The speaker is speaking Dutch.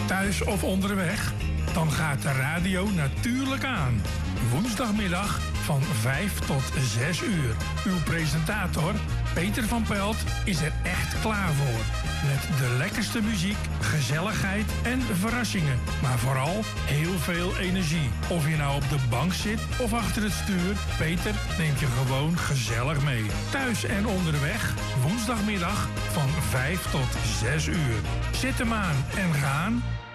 Thuis of onderweg? Dan gaat de radio natuurlijk aan. Woensdagmiddag van 5 tot 6 uur. Uw presentator, Peter van Pelt, is er echt klaar voor. Met de lekkerste muziek, gezelligheid en verrassingen. Maar vooral heel veel energie. Of je nou op de bank zit of achter het stuur, Peter neemt je gewoon gezellig mee. Thuis en onderweg, woensdagmiddag van 5 tot 6 uur. Zet hem aan en gaan.